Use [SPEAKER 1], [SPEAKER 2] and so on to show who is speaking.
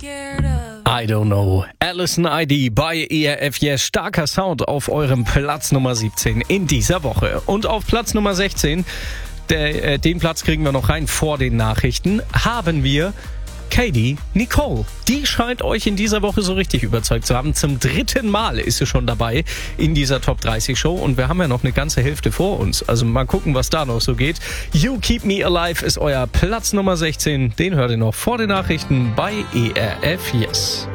[SPEAKER 1] I don't know. Alison ID bei ERF Yes. Starker Sound auf eurem Platz Nummer 17 in dieser Woche. Und auf Platz Nummer 16, den Platz kriegen wir noch rein vor den Nachrichten, haben wir Katie Nicole. Die scheint euch in dieser Woche so richtig überzeugt zu haben. Zum 3. Mal ist sie schon dabei in dieser Top 30 Show und wir haben ja noch eine ganze Hälfte vor uns. Also mal gucken, was da noch so geht. You Keep Me Alive ist euer Platz Nummer 16. Den hört ihr noch vor den Nachrichten bei ERF Yes.